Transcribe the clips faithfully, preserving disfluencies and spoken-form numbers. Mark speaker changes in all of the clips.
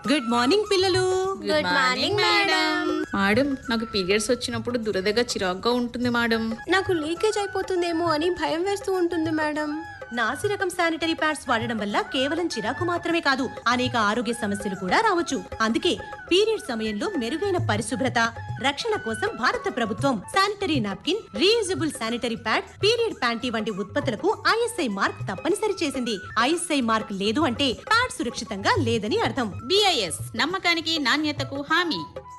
Speaker 1: Good morning పిల్లలు.
Speaker 2: Good morning madam.
Speaker 3: Madam, నాకు periods వచ్చినప్పుడు దురదగా చిరాగ్గా ఉంటుంది మేడం.
Speaker 2: నాకు లీకేజ్ అయిపోతుందేమో అని భయం వేస్తూ ఉంటుంది మేడం.
Speaker 1: నాసి రకం శానిటరీ ప్యాడ్స్ వాడడం వల్ల కేవలం చిరాకు మాత్రమే కాదు, అనేక ఆరోగ్య సమస్యలు కూడా రావచ్చు. అందుకే పీరియడ్ సమయంలో మెరుగైన పరిశుభ్రత, రక్షణ కోసం భారత ప్రభుత్వం sanitary napkin, reusable sanitary pad, period panty వంటి ఉత్పత్తులకు ఐఎస్ఐ మార్క్ తప్పనిసరి చేసింది. ఐఎస్ఐ మార్క్ లేదు అంటే ప్యాడ్ సురక్షితంగా లేదని అర్థం.
Speaker 3: బిఐఎస్ నమ్మకానికి నాణ్యతకు హామీ.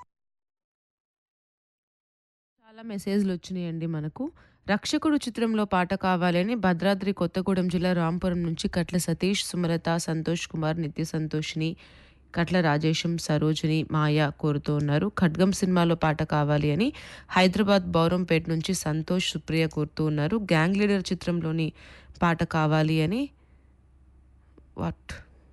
Speaker 4: చాలా మెసేజ్లు వచ్చినాయండి మనకు. రక్షకుడు చిత్రంలో పాట కావాలని భద్రాద్రి కొత్తగూడెం జిల్లా రాంపురం నుంచి కట్ల సతీష్, సుమలత, సంతోష్ కుమార్, నిత్య సంతోషిని, కట్ల రాజేశం, సరోజిని, మాయ కోరుతూ ఉన్నారు. ఖడ్గం సినిమాలో పాట కావాలి అని హైదరాబాద్ బౌరంపేట నుంచి సంతోష్, సుప్రియ కోరుతూ ఉన్నారు. గ్యాంగ్ లీడర్ చిత్రంలోని పాట కావాలి అని వాట్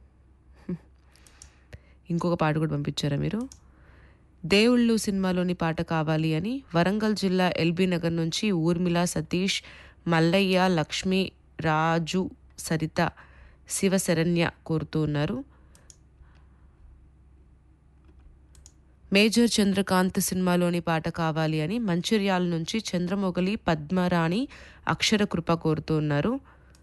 Speaker 4: ఇంకొక పాట కూడా పంపించారా మీరు? దేవుళ్ళు సినిమాలోని పాట కావాలి అని వరంగల్ జిల్లా ఎల్బీ నగర్ నుంచి ఊర్మిళ, సతీష్, మల్లయ్య, లక్ష్మి, రాజు, సరిత, శివశరణ్య కోరుతూ ఉన్నారు. మేజర్ చంద్రకాంత్ సినిమాలోని పాట కావాలి అని మంచిర్యాల నుంచి చంద్రమొగలి, పద్మరాణి, అక్షర కృప కోరుతూ ఉన్నారు.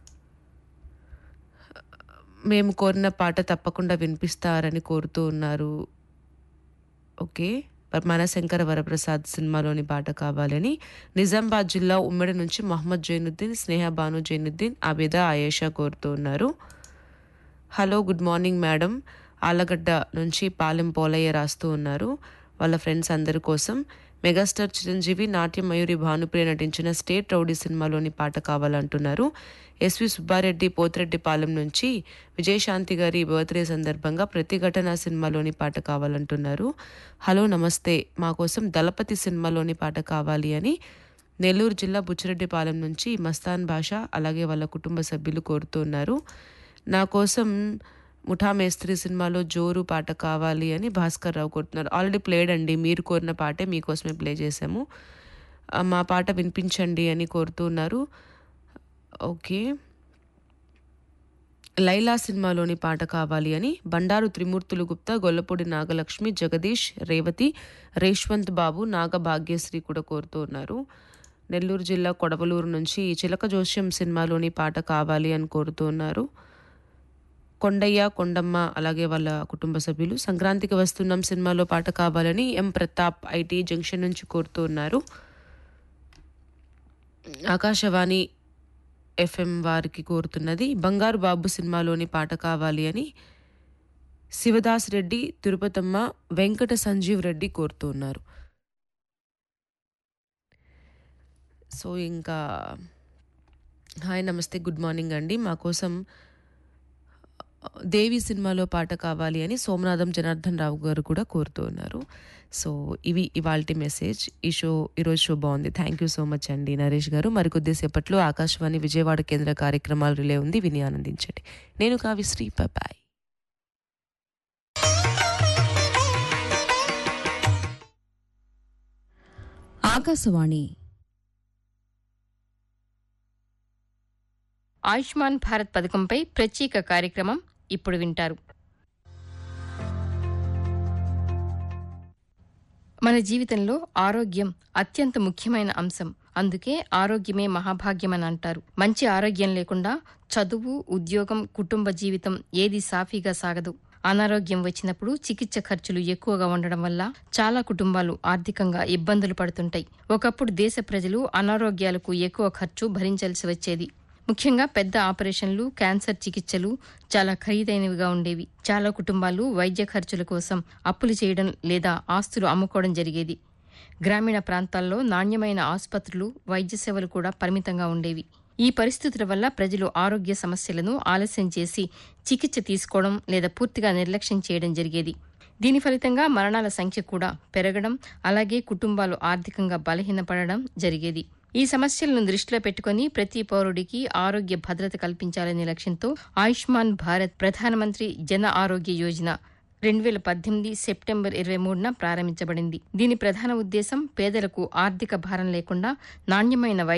Speaker 4: మేము కోరిన పాట తప్పకుండా వినిపిస్తారని కోరుతూ ఉన్నారు. ఓకే, మనశంకర వరప్రసాద్ సినిమాలోని పాట కావాలని నిజామాబాద్ జిల్లా ఉమ్మడి నుంచి మహమ్మద్ జైనుద్దీన్, స్నేహ బాను జైనుద్దీన్, ఆబిద, ఆయేషా కోరుతూ ఉన్నారు. Hello, good morning madam. Allagadda నుంచి పాలెం పోలయ్య రాస్తూ ఉన్నారు వాళ్ళ ఫ్రెండ్స్ అందరి కోసం. మెగాస్టార్ చిరంజీవి, నాట్య మయూరి భానుప్రియ నటించిన స్టేట్ రౌడీ సినిమాలోని పాట కావాలంటున్నారు. ఎస్వి సుబ్బారెడ్డి, పోతిరెడ్డిపాలెం నుంచి విజయశాంతి గారి బర్త్డే సందర్భంగా ప్రతిఘటన సినిమాలోని పాట కావాలంటున్నారు. హలో, నమస్తే, మా కోసం దళపతి సినిమాలోని పాట కావాలి అని నెల్లూరు జిల్లా బుచ్చిరెడ్డిపాలెం నుంచి మస్తాన్ భాష, అలాగే వాళ్ళ కుటుంబ సభ్యులు కోరుతున్నారు. నా కోసం ముఠా మేస్త్రి సినిమాలో జోరు పాట కావాలి అని భాస్కర్ రావు కోరుతున్నారు. ఆల్రెడీ ప్లేడ్ అండి, మీరు కోరిన పాటే మీకోసమే ప్లే చేశాము. మా పాట వినిపించండి అని కోరుతున్నారు. ఓకే, లైలా సినిమాలోని పాట కావాలి అని బండారు త్రిమూర్తులు గుప్తా, గొల్లపూడి నాగలక్ష్మి, జగదీష్, రేవతి, రేష్వంత్ బాబు, నాగ భాగ్యశ్రీ కూడా కోరుతూ ఉన్నారు. నెల్లూరు జిల్లా కొడవలూరు నుంచి చిలక జోస్యం సినిమాలోని పాట కావాలి అని కోరుతూ ఉన్నారు. కొండయ్య, కొండమ్మ, అలాగే వాళ్ళ కుటుంబ సభ్యులు సంక్రాంతికి వస్తున్నాం సినిమాలో పాట కావాలని ఎం ప్రతాప్ ఐటీ జంక్షన్ నుంచి కోరుతూ ఉన్నారు. ఆకాశవాణి ఎఫ్ఎం వారికి కోరుతున్నది బంగారు బాబు సినిమాలోని పాట కావాలి అని శివదాస్ రెడ్డి, తిరుపతమ్మ, వెంకట సంజీవ్ రెడ్డి కోరుతూ ఉన్నారు. సో ఇంకా హాయ్, నమస్తే, గుడ్ మార్నింగ్ అండి. మా కోసం దేవి సినిమాలో పాట కావాలి అని సోమనాథం జనార్దన్ రావు గారు కూడా కోరుతూ ఉన్నారు. సో ఇవి ఇవాల్టి మెసేజ్. ఈ షో ఈరోజు షో బాగుంది. థ్యాంక్ యూ సో మచ్ అండి నరేష్ గారు. మరికొద్దిసేపట్లో ఆకాశవాణి విజయవాడ కేంద్ర కార్యక్రమాలు రిలే ఉంది, విని ఆనందించండి. నేను కావ్యశ్రీ, బాయ్.
Speaker 5: ఆకాశవాణి
Speaker 6: ఆయుష్మాన్ భారత్ పథకంపై ప్రత్యేక కార్యక్రమం ఇప్పుడు వింటారు. మన జీవితంలో ఆరోగ్యం అత్యంత ముఖ్యమైన అంశం. అందుకే ఆరోగ్యమే మహాభాగ్యమని అంటారు. మంచి ఆరోగ్యం లేకుండా చదువు, ఉద్యోగం, కుటుంబ జీవితం ఏది సాఫీగా సాగదు. అనారోగ్యం వచ్చినప్పుడు చికిత్స ఖర్చులు ఎక్కువగా ఉండడం వల్ల చాలా కుటుంబాలు ఆర్థికంగా ఇబ్బందులు పడుతుంటాయి. ఒకప్పుడు దేశ ప్రజలు అనారోగ్యాలకు ఎక్కువ ఖర్చు భరించాల్సి వచ్చేది. ముఖ్యంగా పెద్ద ఆపరేషన్లు, క్యాన్సర్ చికిత్సలు చాలా ఖరీదైనవిగా ఉండేవి. చాలా కుటుంబాలు వైద్య ఖర్చుల కోసం అప్పులు చేయడం లేదా ఆస్తులు అమ్ముకోవడం జరిగేది. గ్రామీణ ప్రాంతాల్లో నాణ్యమైన ఆసుపత్రులు, వైద్య సేవలు కూడా పరిమితంగా ఉండేవి. ఈ పరిస్థితుల వల్ల ప్రజలు ఆరోగ్య సమస్యలను ఆలస్యం చేసి చికిత్స తీసుకోవడం లేదా పూర్తిగా నిర్లక్ష్యం చేయడం జరిగేది. దీని ఫలితంగా మరణాల సంఖ్య కూడా పెరగడం, అలాగే కుటుంబాలు ఆర్థికంగా బలహీనపడడం జరిగేది. ఈ సమస్యలను దృష్టిలో పెట్టుకుని ప్రతి పౌరుడికి ఆరోగ్య భద్రత కల్పించాలనే లక్ష్యంతో ఆయుష్మాన్ భారత్ ప్రధానమంత్రి జన ఆరోగ్య యోజన రెండు వేల పద్దెనిమిది సెప్టెంబర్ ఇరవై మూడున ప్రారంభించబడింది. దీని ప్రధాన ఉద్దేశం పేదలకు ఆర్థిక భారం లేకుండా నాణ్యమైన